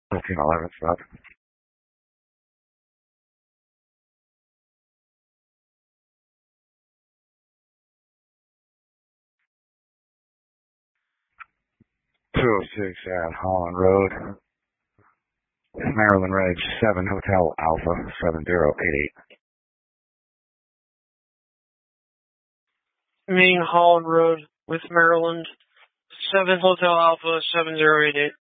1411 stop. at Holland Road, Maryland Reg 7 Hotel Alpha 7088. Main Holland Road with Maryland 7 Hotel Alpha 7088.